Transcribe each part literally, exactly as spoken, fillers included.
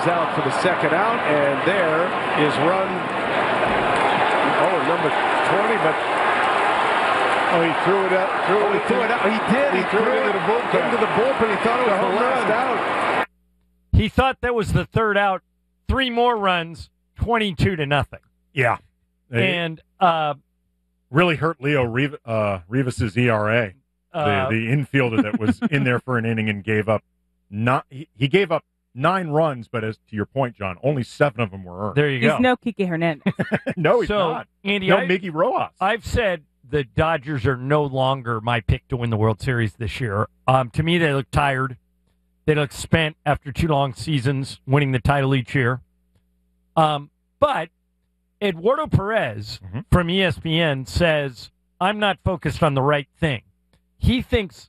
goes out for the second out, and there is run, oh, number twenty, but oh, he threw it out. Threw oh, it he threw it out. He did. He, he threw, threw it it into the bullpen. into the bullpen. He thought it was the, the last run. out. He thought that was the third out. Three more runs, twenty-two to nothing. Yeah. They and uh, really hurt Leo Riv- uh, Rivas's E R A. uh, the, the infielder that was in there for an inning and gave up not he, he gave up nine runs, but as to your point, John, only seven of them were earned. There you He's go. no Kike Hernandez. No, he's so, not. Andy, no I, Miggy Rojas. I've said the Dodgers are no longer my pick to win the World Series this year. Um, to me, they look tired. They look spent after two long seasons, winning the title each year. Um, but Eduardo Perez mm-hmm. from E S P N says, I'm not focused on the right thing. He thinks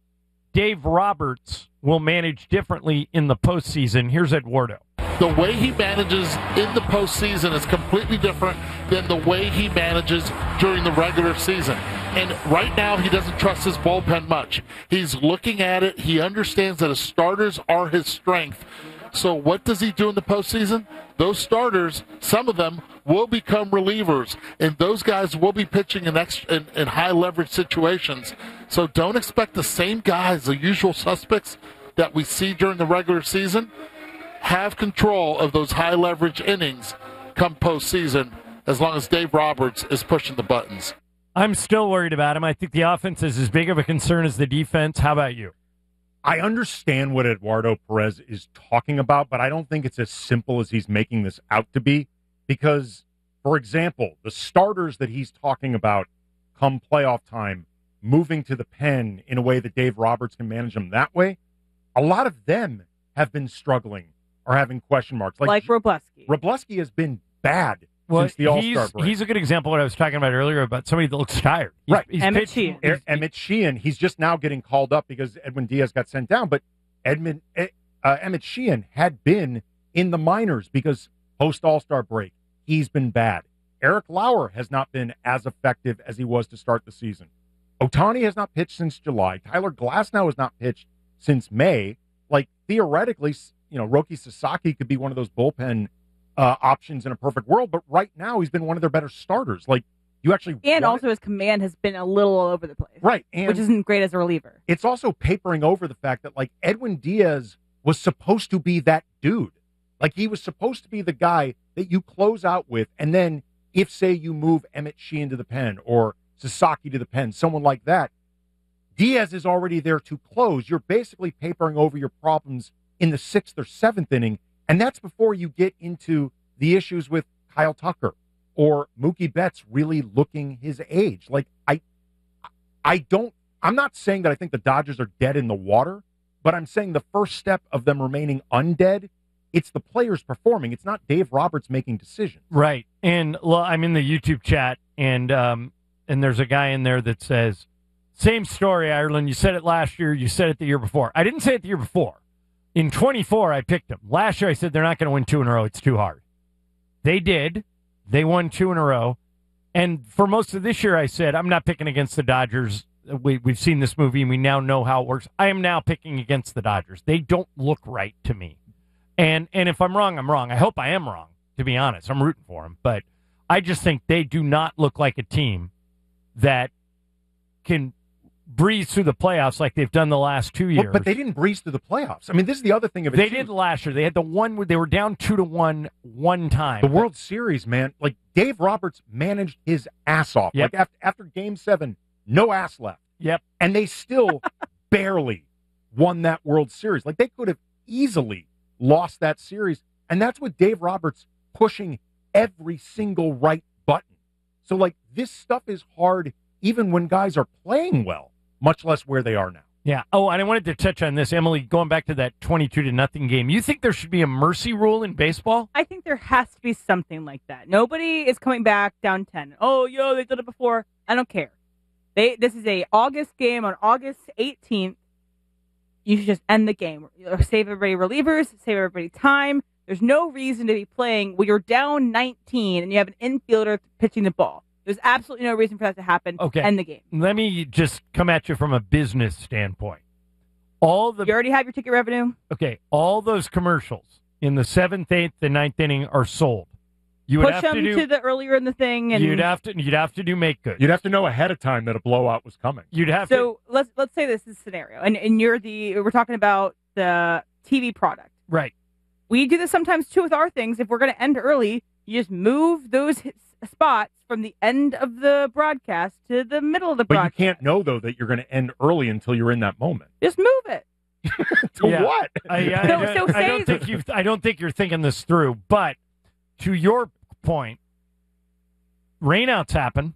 Dave Roberts will manage differently in the postseason. Here's Eduardo. The way he manages in the postseason is completely different than the way he manages during the regular season. And right now, he doesn't trust his bullpen much. He's looking at it. He understands that his starters are his strength. So what does he do in the postseason? Those starters, some of them, will become relievers, and those guys will be pitching in, extra, in, in high-leverage situations. So don't expect the same guys, the usual suspects that we see during the regular season, have control of those high-leverage innings come postseason as long as Dave Roberts is pushing the buttons. I'm still worried about him. I think the offense is as big of a concern as the defense. How about you? I understand what Eduardo Perez is talking about, but I don't think it's as simple as he's making this out to be. Because, for example, the starters that he's talking about come playoff time, moving to the pen in a way that Dave Roberts can manage them that way, a lot of them have been struggling or having question marks. Like, like Robleski. Robleski has been bad well, since the All-Star he's, break. He's a good example of what I was talking about earlier about somebody that looks tired. He's, right. He's Emmett pitched, Sheehan. he's, Emmett Sheehan, he's just now getting called up because Edwin Diaz got sent down. But Edmund, uh, Emmett Sheehan had been in the minors because post All-Star break, he's been bad. Eric Lauer has not been as effective as he was to start the season. Ohtani has not pitched since July. Tyler Glasnow has not pitched since May. Like, theoretically, you know, Roki Sasaki could be one of those bullpen uh, options in a perfect world, but right now he's been one of their better starters. Like, you actually and want also his command has been a little all over the place, right? And which isn't great as a reliever. It's also papering over the fact that like Edwin Diaz was supposed to be that dude. Like, he was supposed to be the guy that you close out with, and then if say you move Emmett Sheehan to the pen or Sasaki to the pen, someone like that, Diaz is already there to close. You're basically papering over your problems in the sixth or seventh inning, and that's before you get into the issues with Kyle Tucker or Mookie Betts really looking his age. Like, I, I don't, I'm not saying that I think the Dodgers are dead in the water, but I'm saying the first step of them remaining undead, it's the players performing. It's not Dave Roberts making decisions. Right. And well, I'm in the YouTube chat, and um, and there's a guy in there that says, same story, Ireland. You said it last year. You said it the year before. I didn't say it the year before. In twenty-four, I picked them. Last year, I said they're not going to win two in a row. It's too hard. They did. They won two in a row. And for most of this year, I said, I'm not picking against the Dodgers. We, we've seen this movie, and we now know how it works. I am now picking against the Dodgers. They don't look right to me. And and if I'm wrong, I'm wrong. I hope I am wrong, to be honest. I'm rooting for them. But I just think they do not look like a team that can breeze through the playoffs like they've done the last two years. Well, but they didn't breeze through the playoffs. I mean, this is the other thing of it. They too. did last year. They had the one where they were down two to one one time. The World Series, man. Like, Dave Roberts managed his ass off. Yep. Like, after, after game seven, no ass left. Yep. And they still barely won that World Series. Like, they could have easily lost that series. And that's with Dave Roberts pushing every single right button. So, like, this stuff is hard even when guys are playing well, much less where they are now. Yeah. Oh, and I wanted to touch on this, Emily, going back to that twenty-two to nothing game. You think there should be a mercy rule in baseball? I think there has to be something like that. Nobody is coming back down ten. Oh, yo, they did it before. I don't care. They This is a August game on August eighteenth. You should just end the game. Or save everybody relievers, save everybody time. There's no reason to be playing when you're down nineteen and you have an infielder pitching the ball. There's absolutely no reason for that to happen. Okay. End the game. Let me just come at you from a business standpoint. All the You already have your ticket revenue? Okay, all those commercials in the seventh, eighth, and ninth inning are sold. You would Push have them to to, do. the earlier in the thing, and You'd have to. You'd have to do make good. You'd have to know ahead of time that a blowout was coming. You'd have so let's let's say this is a scenario, and and you're the we're talking about the T V product. to. Right. We do this sometimes too with our things. If we're going to end early, you just move those hit- spots from the end of the broadcast to the middle of the But broadcast. you can't know, though, that you're going to end early until you're in that moment. Just move it. To Yeah. what? I, I, So- I, so I say- don't think you. I don't think you're thinking this through. But to your point, rainouts happen,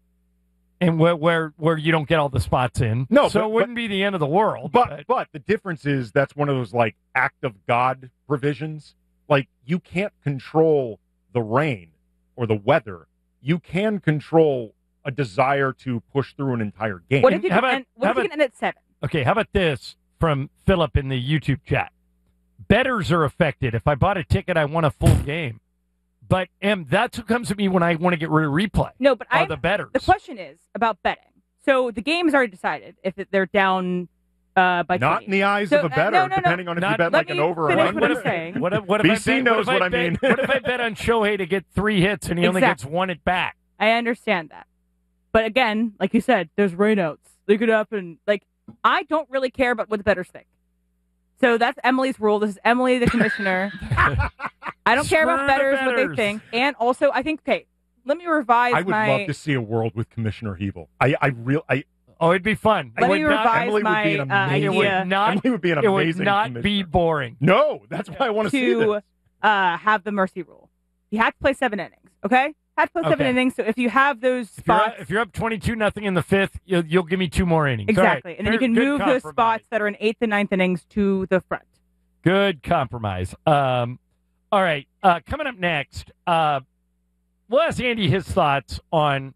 and where where where you don't get all the spots in. No, so but- it wouldn't be the end of the world. But but the difference is that's one of those like act of God provisions. Like you can't control the rain or the weather. You can control a desire to push through an entire game. What if you how can about- end, what how if you about- can end at seven? okay, how about this from Philip in the YouTube chat? Bettors are affected. If I bought a ticket, I want a full game. But em, that's what comes to me when I want to get rid of replay. No, but Are I the bettors. the question is about betting. So the game is already decided if it- they're down uh, by Not twenty. in the eyes So, of a uh, better, no, no, no. depending on if you Not- bet let like an me over or finish under. what I'm saying. What if, what if B I C bet, knows what, if what I bet- mean. what if I bet on Shohei to get three hits and he only gets Exactly. one at bat? I understand that. But again, like you said, there's rainouts. They could happen. Like, I don't really care about what the bettors think. So that's Emily's rule. This is Emily, the commissioner. I don't care Screw about the bettors, what they bettors. think. And also, I think, okay, let me revise I would my... love to see a world with Commissioner Hebel. I I real I Oh, it'd be fun. Let it me would not, revise Emily would my be an uh, amazing- it idea would not. Emily would be an It would amazing not be commissioner. boring. No, that's why I want to see to this. uh, have the mercy rule. You have to play seven innings, okay? Have to play seven Okay. innings. So if you have those If you're, spots, up, if you're up twenty-two nothing in the fifth, you'll, you'll give me two more innings. All exactly, right. and then you Good- can good move those compromise. spots that are in eighth and ninth innings to the front. Good compromise. Um, all right. Uh, coming up next, uh, we'll ask Andy his thoughts on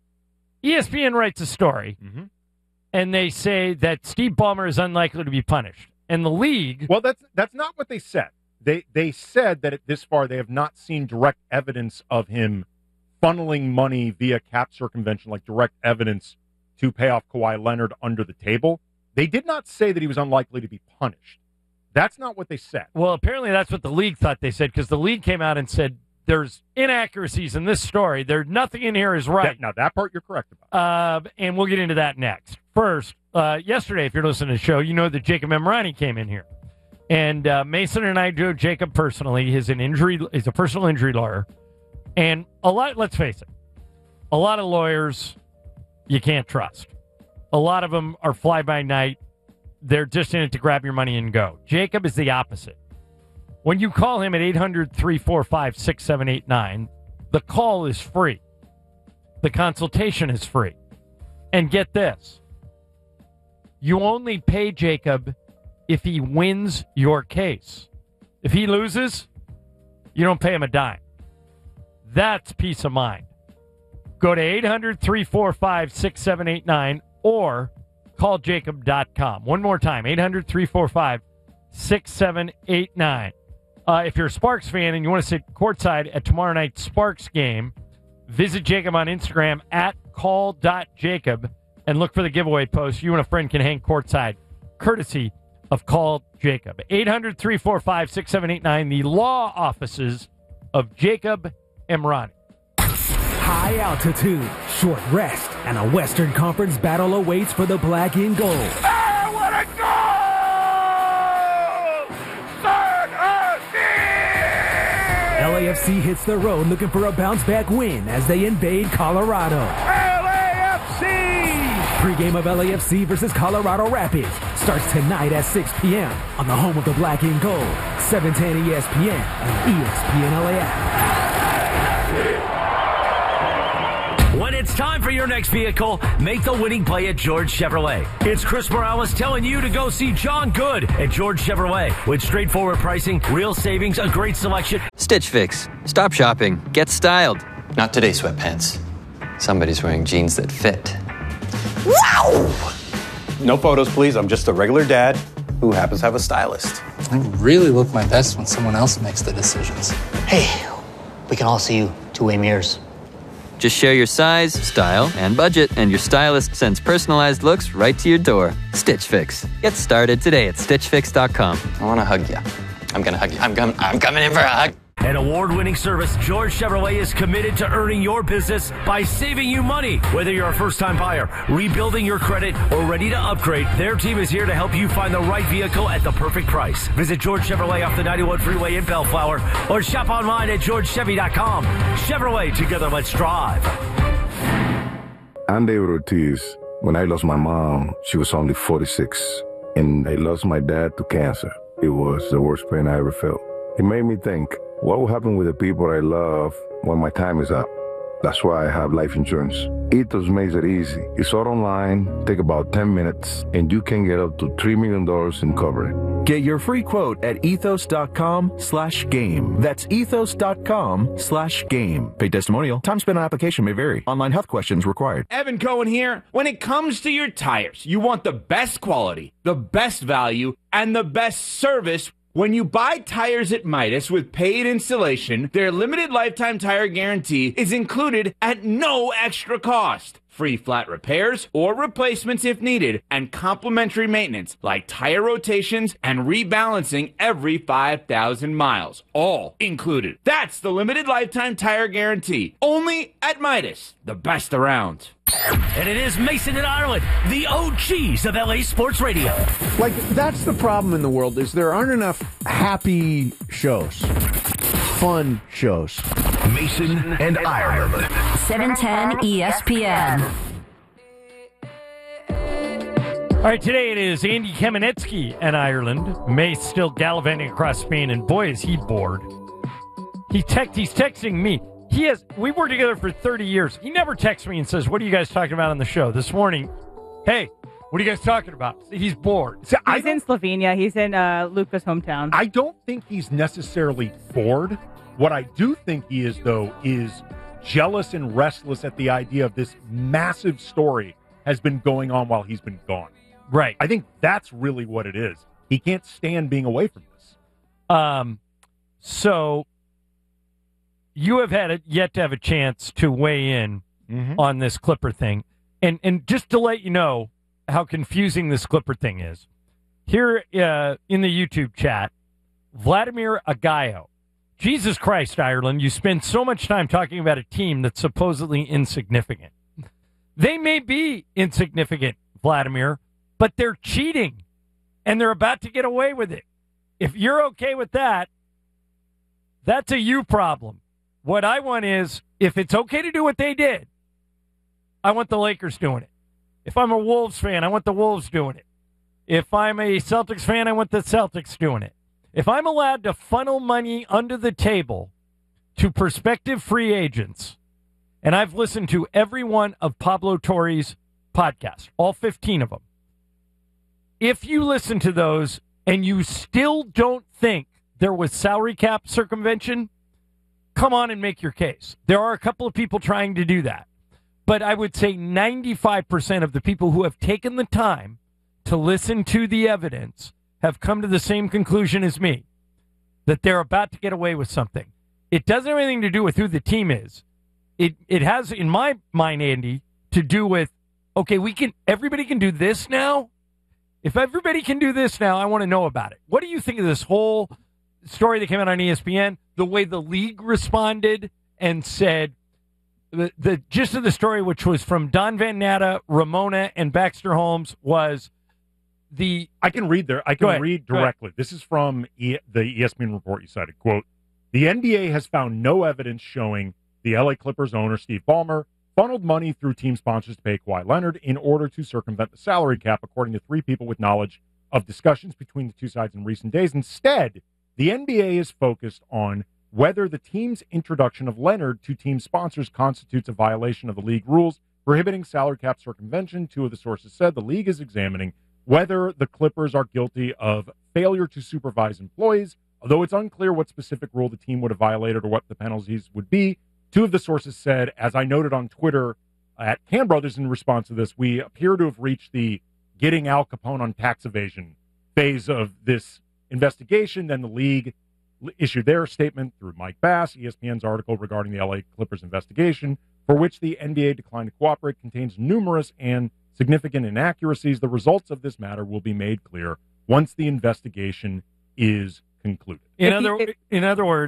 E S P N writes a story, Mm-hmm. and they say that Steve Ballmer is unlikely to be punished. And the league, Well, that's that's not what they said. They they said that at this far they have not seen direct evidence of him funneling money via cap circumvention, like direct evidence to pay off Kawhi Leonard under the table. They did not say that he was unlikely to be punished. That's not what they said. well, apparently that's what the league thought they said, because the league came out and said there's inaccuracies in this story. There, nothing in here is right. That- now that part you're correct about. Uh, and we'll get into that next. First, uh, yesterday, if you're listening to the show, you know that Jacob Emrani came in here. And uh, Mason and I do Jacob personally. He's an injury, he's a personal injury lawyer. And a lot, let's face it, a lot of lawyers you can't trust. A lot of them are fly by night. They're just in it to grab your money and go. Jacob is the opposite. When you call him at eight hundred, three four five, six seven eight nine, the call is free. The consultation is free. And get this. You only pay Jacob if he wins your case. If he loses, you don't pay him a dime. That's peace of mind. Go to eight hundred, three four five, six seven eight nine or call jacob dot com. One more time, eight hundred, three four five, six seven eight nine. Uh, if you're a Sparks fan and you want to sit courtside at tomorrow night's Sparks game, visit Jacob on Instagram at call dot jacob and look for the giveaway post. You and a friend can hang courtside, courtesy of Call Jacob. eight hundred, three four five, six seven eight nine, the law offices of Jacob Emrani. High altitude, short rest, and a Western Conference battle awaits for the black and gold. I want to go! L A F C hits the road looking for a bounce-back win as they invade Colorado. L A F C! Pre-game of L A F C versus Colorado Rapids starts tonight at six p.m. on the home of the black and gold, seven ten E S P N and E S P N L A app. When it's time for your next vehicle, make the winning play at George Chevrolet. It's Chris Morales telling you to go see John Good at George Chevrolet. With straightforward pricing, real savings, a great selection. Stitch Fix. Stop shopping. Get styled. Not today, sweatpants. Somebody's wearing jeans that fit. Wow! No photos, please. I'm just a regular dad who happens to have a stylist. I really look my best when someone else makes the decisions. Hey, we can all see you two-way mirrors. Just share your size, style, and budget, and your stylist sends personalized looks right to your door. Stitch Fix. Get started today at stitch fix dot com. I want to hug you. I'm gonna hug you. I'm coming. I'm coming in for a hug. An award-winning service, George Chevrolet is committed to earning your business by saving you money. Whether you're a first-time buyer, rebuilding your credit, or ready to upgrade, their team is here to help you find the right vehicle at the perfect price. Visit George Chevrolet off the ninety-one freeway in Bellflower or shop online at george chevy dot com. Chevrolet, together let's drive. I'm David Ortiz. When I lost my mom, she was only forty-six, and I lost my dad to cancer. It was the worst pain I ever felt. It made me think, what will happen with the people I love when my time is up? That's why I have life insurance. Ethos makes it easy. It's all online, take about ten minutes, and you can get up to three million dollars in coverage. Get your free quote at ethos.com slash game. That's ethos.com slash game. Paid testimonial. Time spent on application may vary. Online health questions required. Evan Cohen here. When it comes to your tires, you want the best quality, the best value, and the best service. When you buy tires at Midas with paid installation, their limited lifetime tire guarantee is included at no extra cost. Free flat repairs or replacements if needed, and complimentary maintenance like tire rotations and rebalancing every five thousand miles. All included. That's the limited lifetime tire guarantee. Only at Midas, the best around. And it is Mason and Ireland, the O Gs of L A Sports Radio. Like, that's the problem in the world, is there aren't enough happy shows, fun shows. Mason and Ireland. seven ten E S P N. All right, today it is Andy Kamenetsky and Ireland. Mace still gallivanting across Spain, and boy, is he bored. He text, he's texting me. He has. We worked together for thirty years. He never texts me and says, "What are you guys talking about on the show this morning?" Hey, what are you guys talking about? He's bored. So he's in Slovenia. He's in uh, Luca's hometown. I don't think he's necessarily bored. What I do think he is, though, is jealous and restless at the idea of this massive story has been going on while he's been gone. Right. I think that's really what it is. He can't stand being away from this. Um. So you have had a, yet to have a chance to weigh in mm-hmm. on this Clipper thing. And and just to let you know how confusing this Clipper thing is, here uh, in the YouTube chat, Vladimir Agayo. Jesus Christ, Ireland, you spend so much time talking about a team that's supposedly insignificant. They may be insignificant, Vladimir, but they're cheating, and they're about to get away with it. If you're okay with that, that's a you problem. What I want is, if it's okay to do what they did, I want the Lakers doing it. If I'm a Wolves fan, I want the Wolves doing it. If I'm a Celtics fan, I want the Celtics doing it. If I'm allowed to funnel money under the table to prospective free agents, and I've listened to every one of Pablo Torre's podcasts, all fifteen of them, if you listen to those and you still don't think there was salary cap circumvention, come on and make your case. There are a couple of people trying to do that. But I would say ninety-five percent of the people who have taken the time to listen to the evidence have come to the same conclusion as me, that they're about to get away with something. It doesn't have anything to do with who the team is. It it has, in my mind, Andy, to do with, okay, we can, everybody can do this now. If everybody can do this now, I want to know about it. What do you think of this whole story that came out on E S P N? The way the league responded and said, the, the gist of the story, which was from Don Van Natta, Ramona, and Baxter Holmes, was the... I can read there. I can read directly. This is from e, the E S P N report you cited. Quote, the N B A has found no evidence showing the L A Clippers owner, Steve Ballmer, funneled money through team sponsors to pay Kawhi Leonard in order to circumvent the salary cap, according to three people with knowledge of discussions between the two sides in recent days. Instead, the N B A is focused on whether the team's introduction of Leonard to team sponsors constitutes a violation of the league rules prohibiting salary cap circumvention. Two of the sources said the league is examining whether the Clippers are guilty of failure to supervise employees, although it's unclear what specific rule the team would have violated or what the penalties would be. Two of the sources said, as I noted on Twitter at Can Brothers in response to this, we appear to have reached the getting Al Capone on tax evasion phase of this investigation. Then the league issued their statement through Mike Bass. E S P N's article regarding the L A Clippers investigation, for which the N B A declined to cooperate, contains numerous and significant inaccuracies. The results of this matter will be made clear once the investigation is concluded. In If he- other if- in other words.